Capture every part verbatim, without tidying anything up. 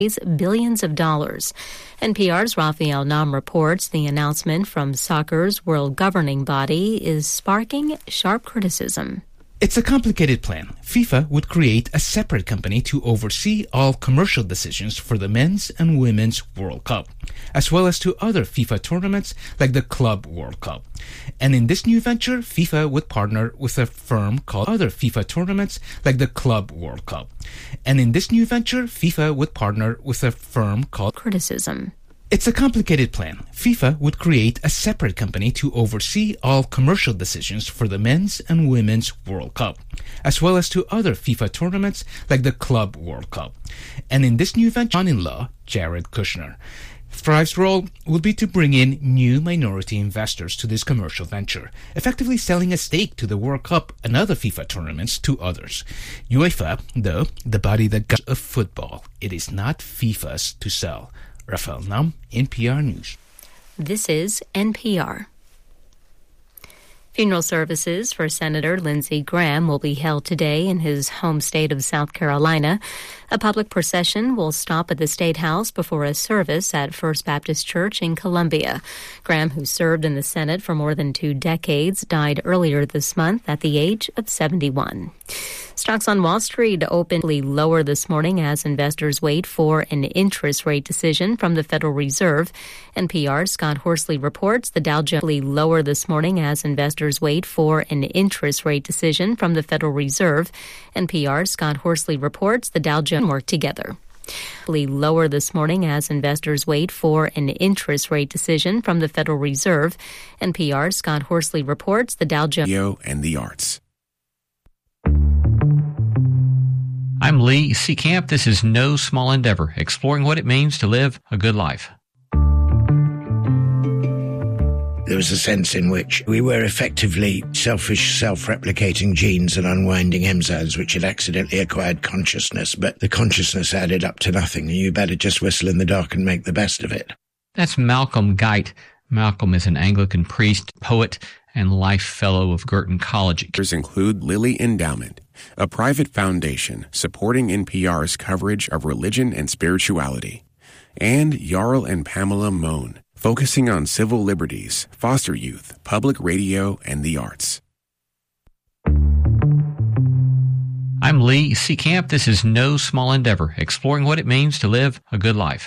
billions of dollars. N P R's Raphael Nam reports the announcement from soccer's world governing body is sparking sharp criticism. It's a complicated plan. FIFA would create a separate company to oversee all commercial decisions for the Men's and Women's World Cup, as well as to other FIFA tournaments like the Club World Cup. And in this new venture, FIFA would partner with a firm called other FIFA tournaments like the Club World Cup. And in this new venture, FIFA would partner with a firm called criticism. It's a complicated plan. FIFA would create a separate company to oversee all commercial decisions for the Men's and Women's World Cup, as well as to other FIFA tournaments like the Club World Cup. And in this new venture, son-in-law, Jared Kushner. Thrive's role would be to bring in new minority investors to this commercial venture, effectively selling a stake to the World Cup and other FIFA tournaments to others. UEFA, though, the body that governs of football, it is not FIFA's to sell. Raphael Nam, N P R News. This is N P R. Funeral services for Senator Lindsey Graham will be held today in his home state of South Carolina. A public procession will stop at the State House before a service at First Baptist Church in Columbia. Graham, who served in the Senate for more than two decades, died earlier this month at the age of seventy-one. Stocks on Wall Street opened lower this morning as investors wait for an interest rate decision from the Federal Reserve. N P R's Scott Horsley reports the Dow Jones lower this morning as investors wait for an interest rate decision from the Federal Reserve. N P R's Scott Horsley reports the Dow Jones work together. Lower this morning as investors wait for an interest rate decision from the Federal Reserve. N P R's Scott Horsley reports the Dow Jones and the arts. I'm Lee Seacamp. This is No Small Endeavor, exploring what it means to live a good life. There was a sense in which we were effectively selfish, self-replicating genes and unwinding enzymes which had accidentally acquired consciousness, but the consciousness added up to nothing, and you better just whistle in the dark and make the best of it. That's Malcolm Guite. Malcolm is an Anglican priest, poet, and life fellow of Girton College. Others include Lilly Endowment, a private foundation supporting N P R's coverage of religion and spirituality, and Jarl and Pamela Mohn, focusing on civil liberties, foster youth, public radio, and the arts. I'm Lee Seacamp. This is No Small Endeavor, exploring what it means to live a good life.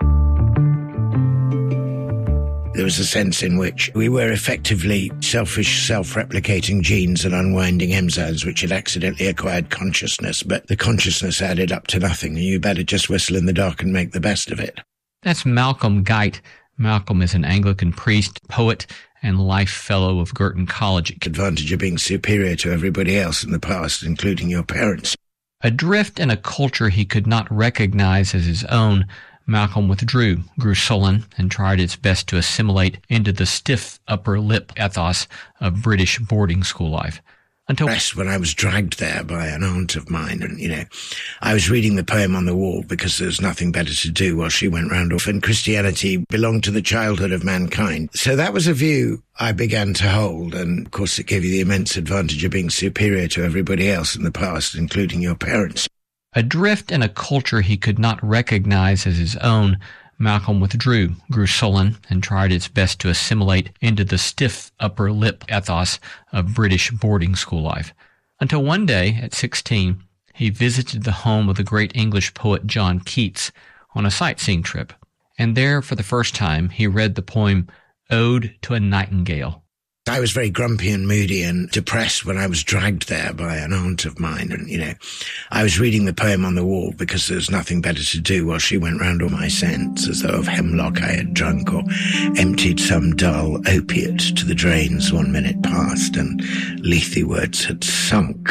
There was a sense in which we were effectively selfish, self-replicating genes and unwinding enzymes which had accidentally acquired consciousness, but the consciousness added up to nothing, and you better just whistle in the dark and make the best of it. That's Malcolm Guite. Malcolm is an Anglican priest, poet, and life fellow of Girton College. Advantage of being superior to everybody else in the past, including your parents. Adrift in a culture he could not recognize as his own, Malcolm withdrew, grew sullen, and tried its best to assimilate into the stiff upper lip ethos of British boarding school life. Until when I was dragged there by an aunt of mine, and, you know, I was reading the poem on the wall because there was nothing better to do while she went round off, and Christianity belonged to the childhood of mankind. So that was a view I began to hold, and of course it gave you the immense advantage of being superior to everybody else in the past, including your parents. Adrift in a culture he could not recognize as his own, Malcolm withdrew, grew sullen, and tried its best to assimilate into the stiff upper lip ethos of British boarding school life. Until one day, at sixteen, he visited the home of the great English poet John Keats on a sightseeing trip, and there, for the first time, he read the poem Ode to a Nightingale. I was very grumpy and moody and depressed when I was dragged there by an aunt of mine, and, you know, I was reading the poem on the wall because there was nothing better to do while she went round all my scents, as though of hemlock I had drunk or emptied some dull opiate to the drains one minute past, and Lethe words had sunk.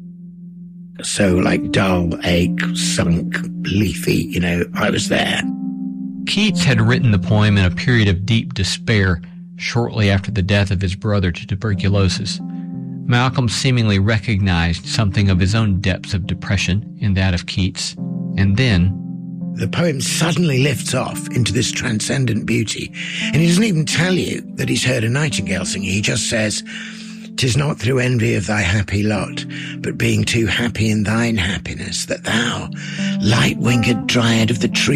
So like dull, ache, sunk, Lethe, you know, I was there. Keats had written the poem in a period of deep despair, shortly after the death of his brother to tuberculosis. Malcolm seemingly recognized something of his own depths of depression in that of Keats, and then the poem suddenly lifts off into this transcendent beauty, and he doesn't even tell you that he's heard a nightingale singing. He just says, 'Tis not through envy of thy happy lot, but being too happy in thine happiness, that thou, light-winged dryad of the tree,